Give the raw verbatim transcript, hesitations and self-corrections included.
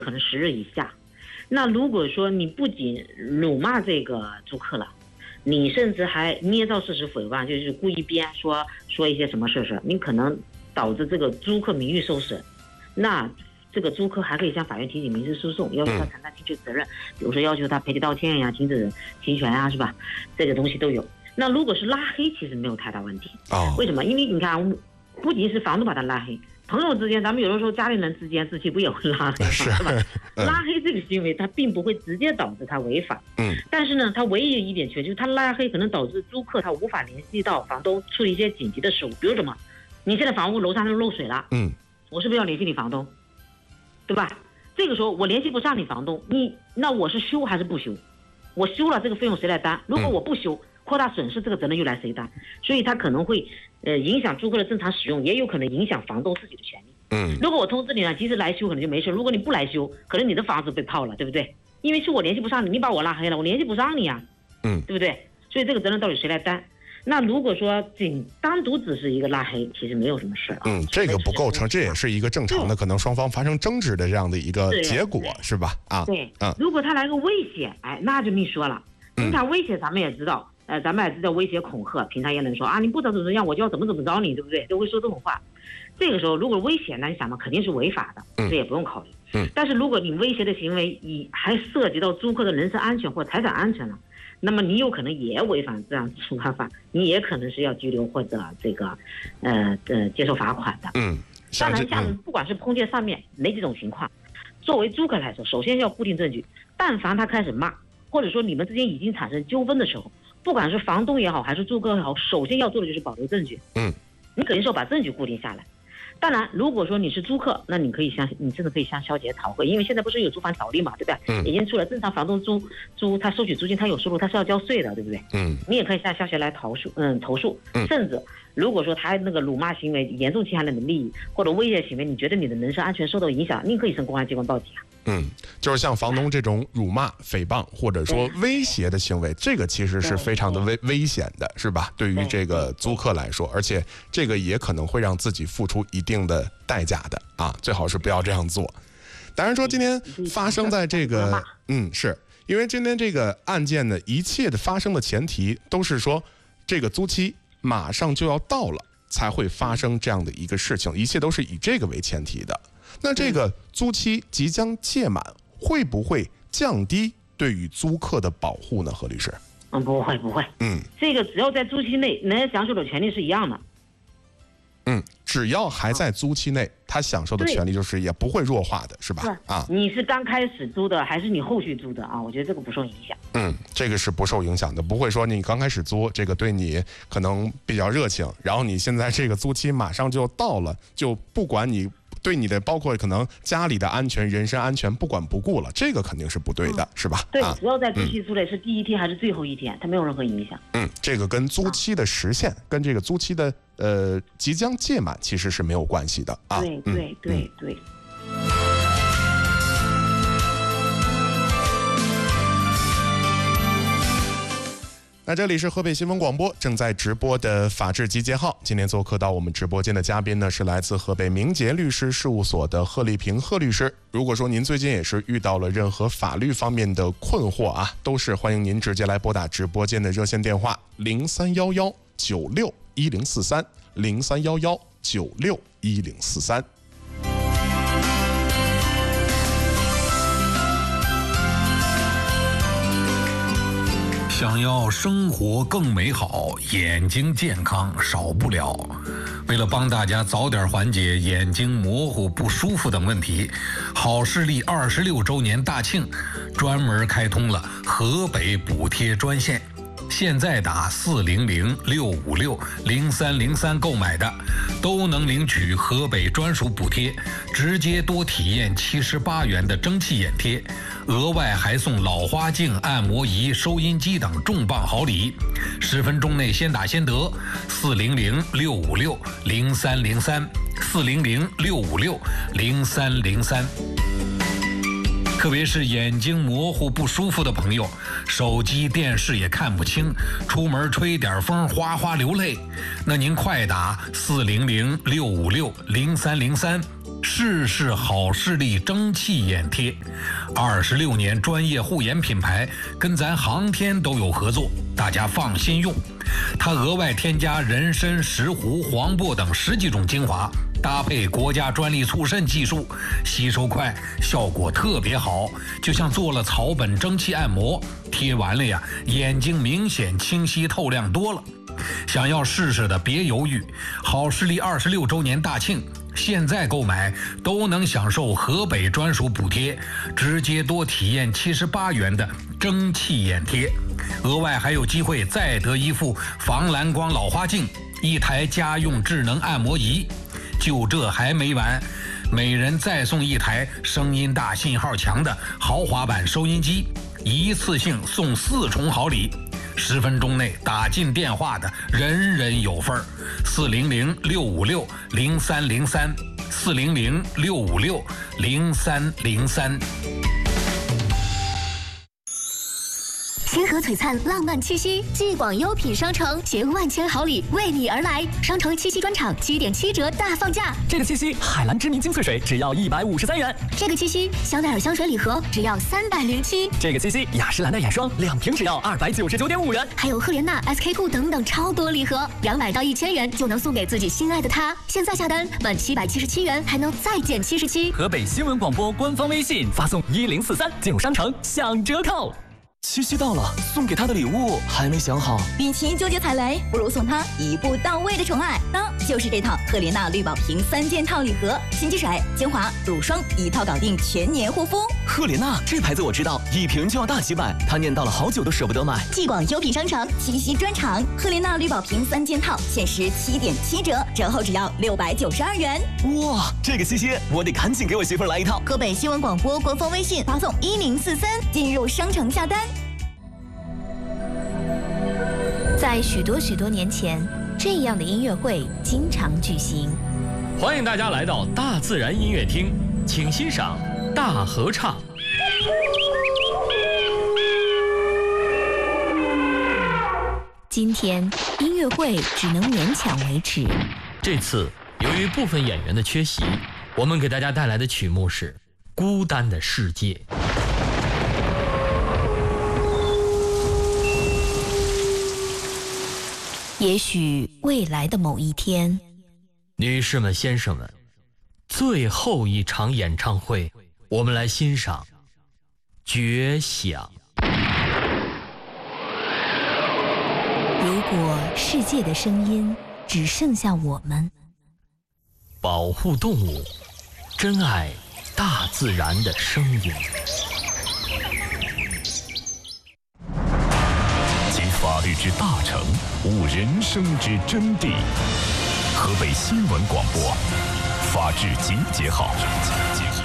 可能十日以下。那如果说你不仅辱骂这个租客了，你甚至还捏造事实诽谤，就是故意编说说一些什么事实，你可能导致这个租客名誉受损，那这个租客还可以向法院提起民事诉讼，要求他承担侵权责任，比如说要求他赔礼道歉呀、停止侵权啊，是吧？这个东西都有。那如果是拉黑，其实没有太大问题。 哦， 为什么？因为你看，不仅是房东把他拉黑。朋友之间，咱们有的时候家里人之间自己不也会拉黑吗？是吧？嗯、拉黑这个行为，它并不会直接导致他违法。嗯。但是呢，他唯一一点缺就是他拉黑可能导致租客他无法联系到房东处理一些紧急的事务，比如什么，你现在房屋楼上就漏水了，嗯，我是不是要联系你房东？对吧？这个时候我联系不上你房东，你那我是修还是不修？我修了这个费用谁来担？如果我不修，扩大损失这个责任又来谁担？所以他可能会呃影响租客的正常使用，也有可能影响房东自己的权利。嗯，如果我通知你了，及时来修可能就没事，如果你不来修，可能你的房子被泡了，对不对？因为是我联系不上你，你把我拉黑了，我联系不上你呀，嗯，对不对？所以这个责任到底谁来担？那如果说仅单独只是一个拉黑，其实没有什么事啊。 嗯，这个不构成，这也是一个正常的，可能双方发生争执的这样的一个结果，是吧？啊， 对，嗯，如果他来个威胁，哎，那就另说了。平常威胁咱们也知道，呃，咱们也知道威胁恐吓，平常也能说啊，你不怎么怎么样，我就要怎么怎么着你，对不对？都会说这种话。这个时候如果威胁，那你想嘛，肯定是违法的，这也不用考虑。嗯。但是如果你威胁的行为以还涉及到租客的人身安全或财产安全了，那么你有可能也违反这样处罚法，你也可能是要拘留或者这个，呃呃接受罚款的。嗯。当然，像不管是碰见上面哪几种情况，作为租客来说，首先要固定证据。但凡他开始骂，或者说你们之间已经产生纠纷的时候，不管是房东也好，还是租客也好，首先要做的就是保留证据。嗯。你肯定是要把证据固定下来。当然，如果说你是租客，那你可以向你真的可以向消协讨回，因为现在不是有租房条例嘛，对不对？嗯。已经出了，正常房东租租他收取租金，他有收入，他是要交税的，对不对？嗯。你也可以向消协来投诉，嗯，投诉。嗯。甚至如果说他那个辱骂行为严重侵害了你的利益，或者威胁行为，你觉得你的人身安全受到影响，你可以向公安机关报警啊。 嗯，就是像房东这种辱骂、诽谤或者说威胁的行为，这个其实是非常的危危险的，是吧？对于这个租客来说，而且这个也可能会让自己付出一定的代价的啊，最好是不要这样做。当然说今天发生在这个，嗯，是因为今天这个案件的一切的发生的前提都是说，这个租期马上就要到了，才会发生这样的一个事情，一切都是以这个为前提的。那这个租期即将届满，会不会降低对于租客的保护呢？何律师？ 嗯，不会，不会。嗯，这个只要在租期内能享受的权利是一样的。 嗯，只要还在租期内，他享受的权利就是也不会弱化的，是吧？啊， 你是刚开始租的还是你后续租的啊？我觉得这个不受影响。 嗯，这个是不受影响的，不会说你刚开始租这个对你可能比较热情，然后你现在这个租期马上就到了，就不管你。对你的包括可能家里的安全、人身安全不管不顾了，这个肯定是不对的，嗯、是吧？ 对，只要在租期租的是第一天还是最后一天，它没有任何影响。 嗯，这个跟租期的时限、啊、跟这个租期的呃即将届满其实是没有关系的啊。 对对对对。嗯那这里是河北新闻广播正在直播的法治集结号，今天做客到我们直播间的嘉宾呢是来自河北明杰律师事务所的贺丽萍贺律师。如果说您最近也是遇到了任何法律方面的困惑啊，都是欢迎您直接来拨打直播间的热线电话零三幺幺九六一零四三零三幺幺九六一零四三。 想要生活更美好，眼睛健康少不了。为了帮大家早点缓解眼睛模糊不舒服等问题，好视力二十六周年大庆专门开通了河北补贴专线。现在打四零零六五六零三零三购买的，都能领取河北专属补贴，直接多体验七十八元的蒸汽眼贴，额外还送老花镜、按摩仪、收音机等重磅好礼。十分钟内先打先得，四零零六五六零三零三，四零零六五六零三零三。特别是眼睛模糊不舒服的朋友，手机电视也看不清，出门吹点风哗哗流泪，那您快打四零零六五六零三零三， 世事好视力蒸汽眼贴，二十六年专业护眼品牌，跟咱航天都有合作，大家放心用。它额外添加人参、石斛、黄柏等十几种精华，搭配国家专利促渗技术，吸收快，效果特别好，就像做了草本蒸汽按摩，贴完了呀，眼睛明显清晰透亮多了。想要试试的别犹豫，好视力二十六周年大庆，现在购买都能享受河北专属补贴，直接多体验七十八元的蒸汽眼贴，额外还有机会再得一副防蓝光老花镜，一台家用智能按摩仪。就这还没完，每人再送一台声音大、信号强的豪华版收音机，一次性送四重好礼。十分钟内打进电话的人人有份儿，四零零六五六零三零三，四零零六五六零三零三。 星河璀璨，浪漫七夕，继广优品商城携万千好礼为你而来。商城七夕专场七点七折大放价， 这个七夕海蓝知名精粹水只要一百五十三元， 这个七夕香奈儿香水礼盒只要三百零七， 这个七夕雅诗兰黛眼霜两瓶只要二百九十九点五元， 还有赫莲娜 S K two 等等超多礼盒，两百到一千元就能送给自己心爱的他。现在下单满七百七十七元还能再减七十七。 河北新闻广播官方微信发送一零四三进入商城享折扣。七夕到了，送给他的礼物还没想好。 与其纠结踩雷，不如送他一步到位的宠爱，那就是这套赫莲娜绿宝瓶三件套礼盒，洗肌水、精华、乳霜一套搞定全年护肤。 赫莲娜这牌子我知道，一瓶就要大几百，他念叨了好久都舍不得买。 继广优品商城七夕专场，赫莲娜绿宝瓶三件套限时七点七折，折后只要六百九十二元。 哇，这个七夕我得赶紧给我媳妇来一套。 河北新闻广播官方微信发送一零四三进入商城下单。 在许多许多年前，这样的音乐会经常举行。 欢迎大家来到大自然音乐厅，请欣赏大合唱。 今天音乐会只能勉强维持。 这次由于部分演员的缺席，我们给大家带来的曲目是《孤单的世界》。 也许未来的某一天， 女士们、先生们，最后一场演唱会，我们来欣赏《绝响》。 如果世界的声音只剩下我们， 保护动物，珍爱大自然的声音。 集法律之大成，悟人生之真谛。河北新闻广播，法治集结号。